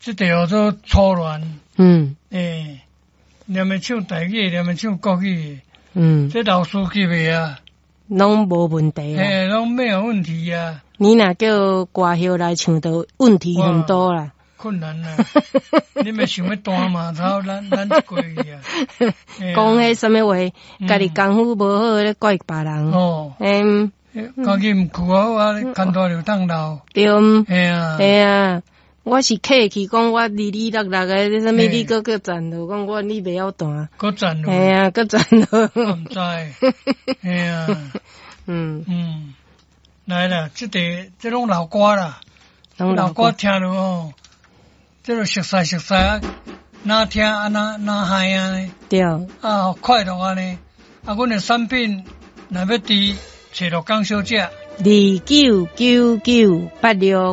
这叫做初恋。念的唱台语，念的唱国语。这老师级的啊， 拢无问题啊。 拢没有问题啊。 你若叫歌校来唱，就问题很多啦。 困难啦，你咪想要单嘛？操，咱一过去啊。 讲迄什么话，家己功夫无好，咧怪别人。 家己唔顾好啊，牵拖就当老。 对，系啊，我是客气，讲我哩哩落落的，什么你搁赞落，讲我你袂晓弹， 搁赞落。 系啊，搁赞落。 我唔知，系啊，来啦，这种老歌啦，老歌听落哦。这个熟悉啊，哪听啊哪嗨啊？ 对啊，快乐啊呢！啊，阮的产品若要伫找到港小姐 299986。